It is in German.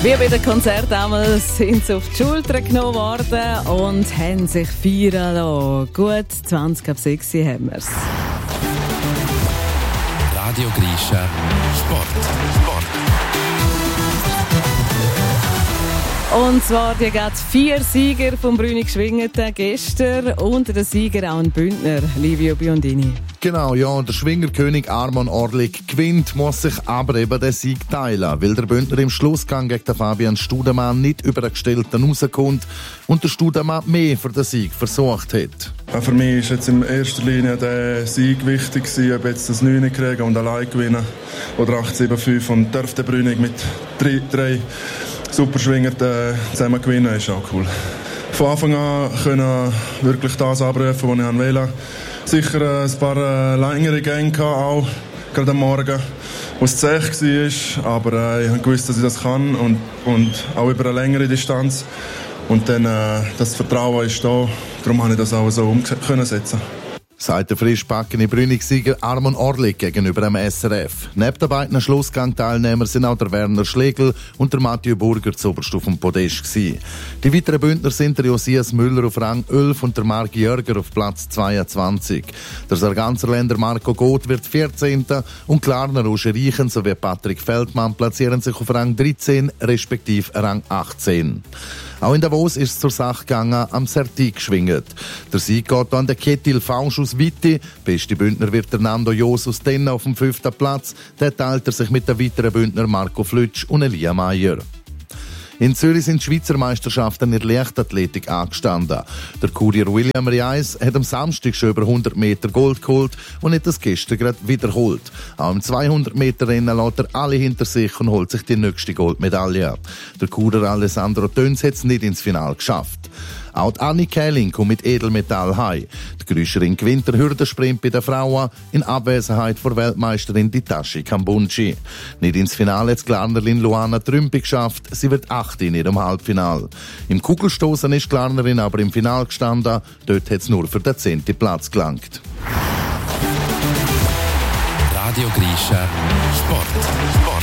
Wie bei den Konzerten damals sind sie auf die Schulter genommen worden und haben sich feiern lassen. Gut, 20 ab 6 haben wir es. Radio Grischa Sport. Und zwar die gab 4 Sieger vom Brünig Schwingeten gestern und der Sieger auch ein Bündner, Livio Biondini. Genau, ja, der Schwingerkönig Armon Orlik gewinnt, muss sich aber eben den Sieg teilen, weil der Bündner im Schlussgang gegen den Fabian Studemann nicht über den Gestellten rauskommt und der Studemann mehr für den Sieg versucht hat. Für mich ist jetzt in erster Linie der Sieg wichtig gewesen, ob jetzt das 9 kriegen und allein gewinnen oder 8-7-5 und darf der Brünig mit 3 Superschwinger zusammen gewinnen, ist auch cool. Von Anfang an können wirklich das abrufen, was ich wollte. Sicher ein paar längere Gänge auch, gerade am Morgen, wo es zäh war, aber ich habe gewusst, dass ich das kann und auch über eine längere Distanz. Und dann das Vertrauen ist da, darum konnte ich das auch so umsetzen. Sagt der frischbackene Brünig-Sieger Armon Orlik gegenüber dem SRF. Neben den beiden Schlussgang-Teilnehmern sind auch der Werner Schlegel und der Mathieu Burger zuoberst auf dem Podest gewesen. Die weiteren Bündner sind der Josias Müller auf Rang 11 und der Marc Jörger auf Platz 22. Der Sarganserländer Marco Goth wird 14. und Klarner Roger Reichen sowie Patrick Feldmann platzieren sich auf Rang 13 respektive Rang 18. Auch in Davos ist es zur Sache gegangen, am Sertig geschwingt. Der Sieg geht an den Ketil Fausch aus Witte. Beste Bündner wird der Nando Jos aus Tenna auf dem 5. Platz. Der teilt er sich mit den weiteren Bündner Marco Flütsch und Elia Meyer. In Zürich sind die Schweizer Meisterschaften in der Leichtathletik angestanden. Der Kurier William Reis hat am Samstag schon über 100 Meter Gold geholt und hat das gestern gerade wiederholt. Auch im 200-Meter-Rennen lässt er alle hinter sich und holt sich die nächste Goldmedaille. Der Kurier Alessandro Töns hat es nicht ins Finale geschafft. Auch die Anni Kähling kommt mit Edelmetall heim. Die Grüscherin gewinnt den Hürdensprint bei den Frauen in Abwesenheit von Weltmeisterin Hitachi Kambunchi. Nicht ins Finale hat die Glarnerin Luana Trümpi geschafft. Sie wird 8. in ihrem Halbfinale. Im Kugelstoßen ist die Glarnerin aber im Finale gestanden. Dort hat es nur für den 10. Platz gelangt. Radio Grischa Sport.